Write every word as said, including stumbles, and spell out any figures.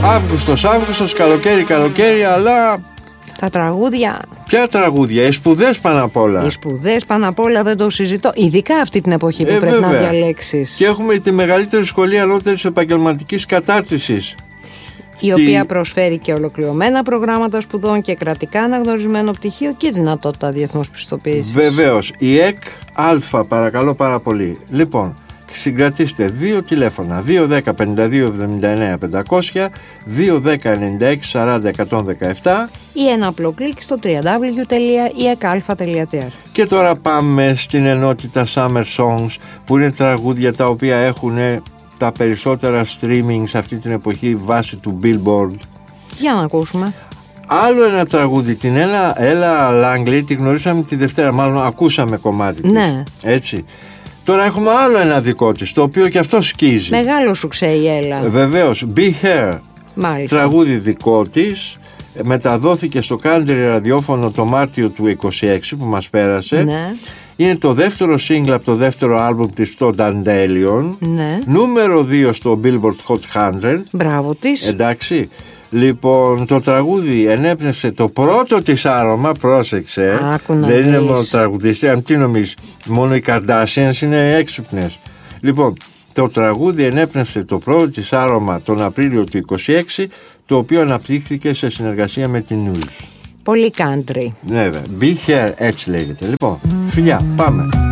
Αύγουστος, Αύγουστος, καλοκαίρι, καλοκαίρι, αλλά... Τα τραγούδια. Ποια τραγούδια, οι σπουδές πάνω απ' όλα. Οι σπουδές πάνω απ' όλα, δεν το συζητώ. Ειδικά αυτή την εποχή που ε, πρέπει βέβαια. να διαλέξεις. Και έχουμε τη μεγαλύτερη σχολή ανώτερης επαγγελματικής κατάρτισης. Η οποία προσφέρει και ολοκληρωμένα προγράμματα σπουδών και κρατικά αναγνωρισμένο πτυχίο και δυνατότητα διεθνούς πιστοποίησης. Βεβαίως, η ΕΚ Α, παρακαλώ πάρα πολύ. Λοιπόν, συγκρατήστε δύο τηλέφωνα, δύο δέκα πενήντα δύο εβδομήντα εννέα πεντακόσια, δύο δέκα ενενήντα έξι σαράντα εκατόν δεκαεπτά ή ένα απλό κλικ στο double-u double-u double-u τελεία ι εκ αλφα τελεία τζι άρ. Και τώρα πάμε στην ενότητα Summer Songs, που είναι τραγούδια τα οποία έχουν τα περισσότερα streaming σε αυτή την εποχή βάσει του Billboard. Για να ακούσουμε. Άλλο ένα τραγούδι, την Ella, Ella Langley, τη γνωρίσαμε τη Δευτέρα, μάλλον ακούσαμε κομμάτι της. Ναι. Έτσι. Τώρα έχουμε άλλο ένα δικό της, το οποίο και αυτό σκίζει. Μεγάλο σου ξέρει η Έλλα. Βεβαίως, Be Here. Μάλιστα. Τραγούδι δικό της. Μεταδόθηκε στο country ραδιόφωνο το Μάρτιο του είκοσι έξι που μας πέρασε. Ναι. Είναι το δεύτερο single από το δεύτερο άλμπουμ της στο Dandelion. Ναι. Νούμερο δύο στο Billboard Hot εκατό. Μπράβο της. Εντάξει. Λοιπόν, το τραγούδι ενέπνευσε το πρώτο της άρωμα, πρόσεξε. Άκου να δεν δεις. είναι μόνο τραγουδίστρια, τι νομίζεις, μόνο οι Kardashians είναι έξυπνες. Λοιπόν, το τραγούδι ενέπνευσε το πρώτο της άρωμα τον Απρίλιο του είκοσι έξι, το οποίο αναπτύχθηκε σε συνεργασία με την News. Πολύ country. Ναι, βέβαια. Be Here, έτσι λέγεται. Λοιπόν, φιλιά, πάμε.